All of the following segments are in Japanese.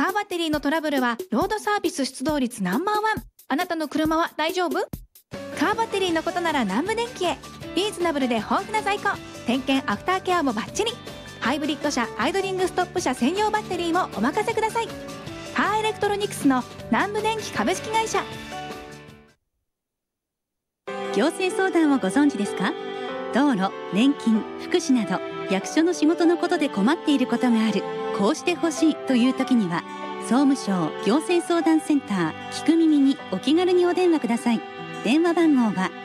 カーバッテリーのトラブルはロードサービス出動率ナンバーワン。あなたの車は大丈夫？カーバッテリーのことなら南部電機へ。リーズナブルで豊富な在庫、点検アフターケアもバッチリ。ハイブリッド車、アイドリングストップ車専用バッテリーもお任せください。カーエレクトロニクスの南部電機株式会社。 行政相談をご存知ですか？道路、年金、福祉など役所の仕事のことで困っていることがある、こうしてほしいという時には総務省行政相談センター聞く耳にお気軽にお電話ください。電話番号は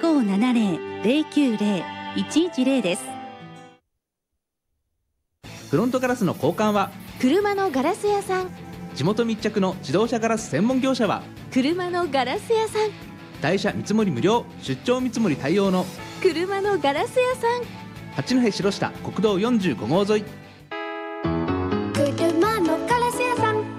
0570-090-110 です。 フロントガラスの交換は車のガラス屋さん。 地元密着の自動車ガラス専門業者は車のガラス屋さん。 台車見積もり無料、出張見積もり対応の車のガラス屋さん。 八戸白下国道45号沿い。 車のガラス屋さん。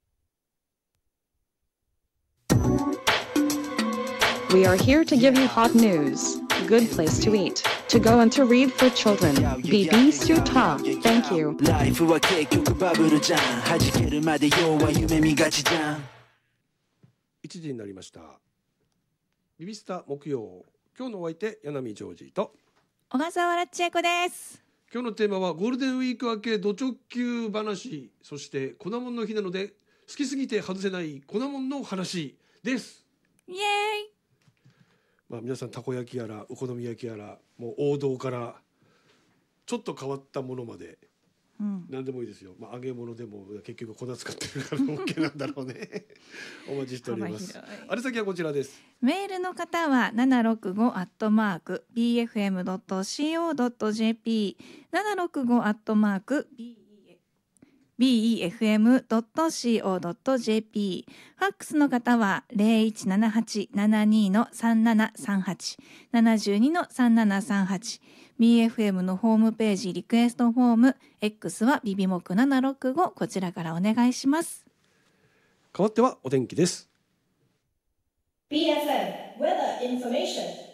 We are here to give you hot news, good place to eat, to go and to read for children. BB Suta. Thank you. ライフは結局バブルじゃん。弾けるまで要は夢見がちじゃん。 1時になりました。ビビスタ木曜。今日のお相手、柳見ジョージと小笠原千恵子です。 今日のテーマはゴールデンウィーク明けド直球話、そして粉もんの日なので好きすぎて外せない粉もんの話です。 イエーイ。 皆さんたこ焼きやらお好み焼きやら、もう王道からちょっと変わったものまで、何でもいいですよ。揚げ物でも結局粉使ってるから OK なんだろうねお待ちしております。宛先はこちらです。 メールの方は 765@bfm.co.jp 765@befm.co.jp ファックスの方は 0178-72-3738 72-3738 BFM のホームページリクエストフォーム X はビビモク765、こちらからお願いします。 代わってはお天気です。 BFM Weather Information